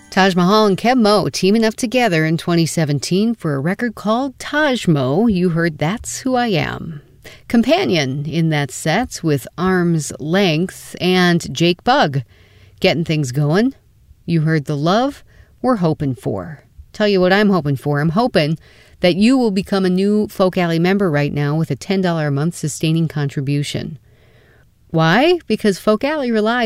Taj Mahal and Keb Mo teaming up together in 2017 for a record called Taj Mo. You heard That's Who I Am. Companion in that set with Arm's Length and Jake Bugg. Getting things going. You heard The Love We're Hoping For. Tell you what I'm hoping for. I'm hoping that you will become a new Folk Alley member right now with a $10 a month sustaining contribution. Why? Because Folk Alley relies